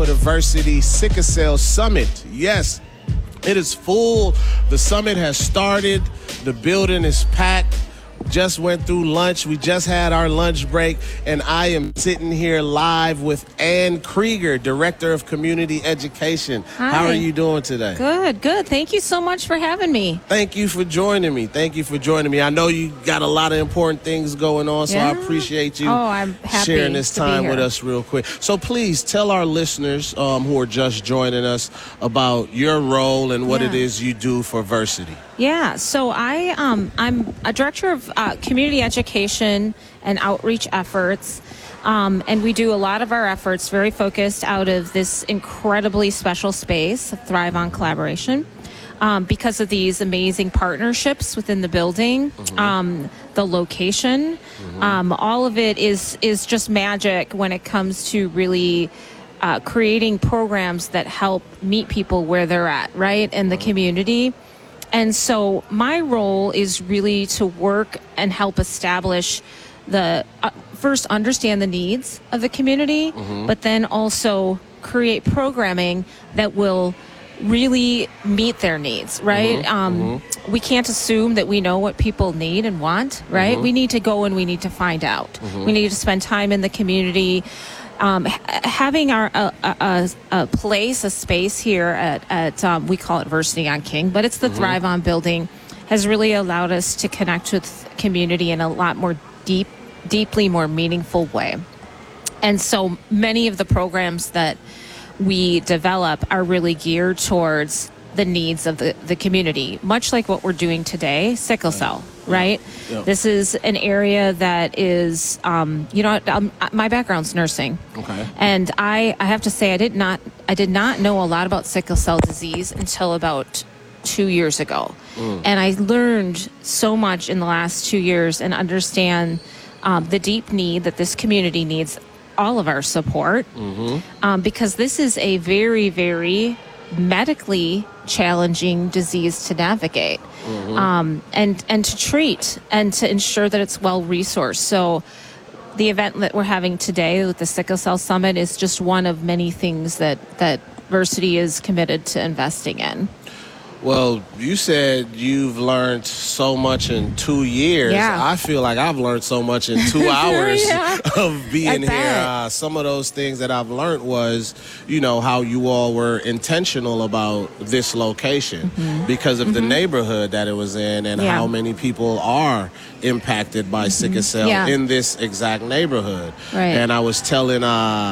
for the Versity Sickle Cell Summit. Yes, it is full. The summit has started. The building is packed. Just went through lunch. We just had our lunch break, and I am sitting here live with Ann Krieger, Director of Community Education. Hi. How are you doing today? Good. Thank you so much for having me. Thank you for joining me. I know you got a lot of important things going on, so I appreciate you I'm happy sharing this to be time here. with us real quick. So please tell our listeners who are just joining us about your role and what it is you do for Versity. Yeah, so I'm a director of community education and outreach efforts, and we do a lot of our efforts very focused out of this incredibly special space, Thrive on Collaboration, because of these amazing partnerships within the building, the location, all of it is just magic when it comes to really creating programs that help meet people where they're at, right, in the community. And so my role is really to work and help establish first understand the needs of the community, but then also create programming that will really meet their needs, right? We can't assume that we know what people need and want, right? We need to go and we need to find out. We need to spend time in the community. Having a place, a space here at we call it Versity on King, but it's the Thrive On building, has really allowed us to connect with community in a lot more deeply more meaningful way. And so many of the programs that we develop are really geared towards the needs of the community, much like what we're doing today, sickle cell, right? Yeah. This is an area that is, my background's nursing. Okay. And I have to say, I did not know a lot about sickle cell disease until about 2 years ago. And I learned so much in the last 2 years and understand the deep need that this community needs all of our support, because this is a very, very medically challenging disease to navigate, and to treat and to ensure that it's well resourced. So the event that we're having today with the Sickle Cell Summit is just one of many things that Versity is committed to investing in. Well, you said you've learned so much in 2 years. Yeah. I feel like I've learned so much in 2 hours of being I here. bet. Some of those things that I've learned was, how you all were intentional about this location because of the neighborhood that it was in and how many people are impacted by sickle cell in this exact neighborhood. Right. And I was telling